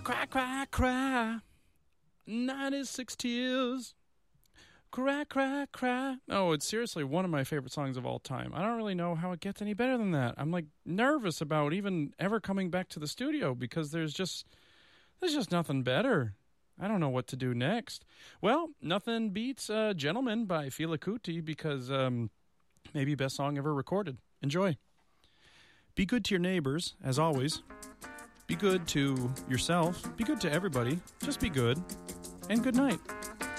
Cry, cry, cry. 96 tears. Cry, cry, cry. Oh, it's seriously one of my favorite songs of all time. I don't really know how it gets any better than that. I'm like nervous about even ever coming back to the studio because there's just nothing better. I don't know what to do next. Well, nothing beats Gentleman by Fela Kuti because maybe best song ever recorded. Enjoy. Be good to your neighbors, as always. Be good to yourself. Be good to everybody. Just be good. And good night.